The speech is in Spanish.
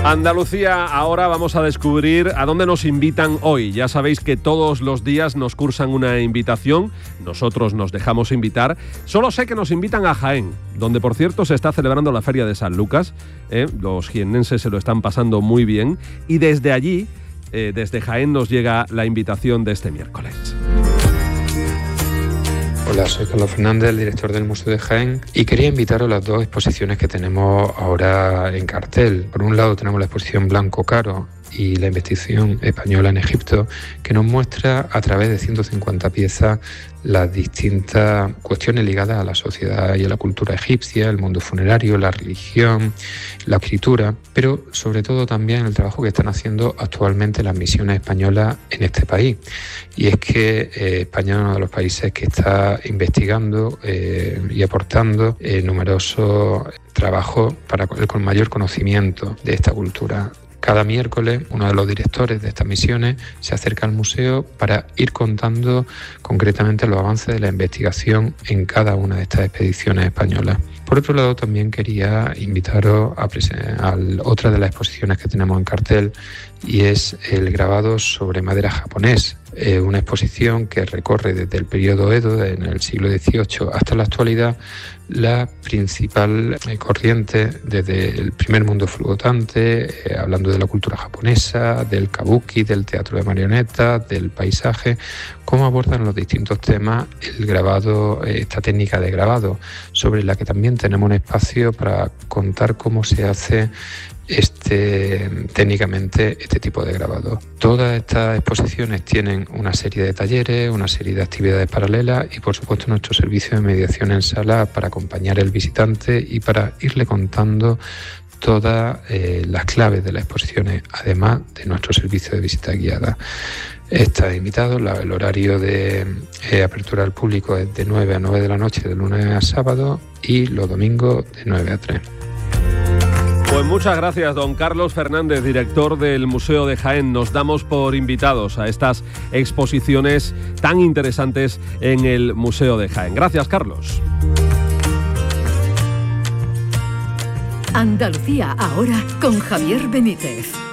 Andalucía, ahora vamos a descubrir a dónde nos invitan hoy. Ya sabéis que todos los días nos cursan una invitación, nosotros nos dejamos invitar. Solo sé que nos invitan a Jaén, donde por cierto se está celebrando la Feria de San Lucas. Los jiennenses se lo están pasando muy bien y desde allí, desde Jaén, nos llega la invitación de este miércoles. Hola, soy Carlos Fernández, el director del Museo de Jaén, y quería invitaros a las dos exposiciones que tenemos ahora en cartel. Por un lado tenemos la exposición Blanco Caro y la investigación española en Egipto, que nos muestra a través de 150 piezas las distintas cuestiones ligadas a la sociedad y a la cultura egipcia, el mundo funerario, la religión, la escritura, pero sobre todo también el trabajo que están haciendo actualmente las misiones españolas en este país. Y es que España es uno de los países que está investigando y aportando numerosos trabajos con mayor conocimiento de esta cultura. Cada miércoles, uno de los directores de estas misiones se acerca al museo para ir contando concretamente los avances de la investigación en cada una de estas expediciones españolas. Por otro lado, también quería invitaros a otra de las exposiciones que tenemos en cartel, y es el grabado sobre madera japonés. Una exposición que recorre desde el periodo Edo, en el siglo XVIII, hasta la actualidad, la principal corriente desde el primer mundo flotante, hablando de la cultura japonesa, del kabuki, del teatro de marionetas, del paisaje, cómo abordan los distintos temas el grabado, esta técnica de grabado, sobre la que también tenemos un espacio para contar cómo se hace técnicamente este tipo de grabado. Todas estas exposiciones tienen una serie de talleres, una serie de actividades paralelas y por supuesto nuestro servicio de mediación en sala para acompañar al visitante y para irle contando todas las claves de las exposiciones, además de nuestro servicio de visita guiada. Está invitado, el horario de apertura al público es de 9 a 9 de la noche de lunes a sábado y los domingos de 9 a 3. Pues muchas gracias, don Carlos Fernández, director del Museo de Jaén. Nos damos por invitados a estas exposiciones tan interesantes en el Museo de Jaén. Gracias, Carlos. Andalucía ahora con Javier Benítez.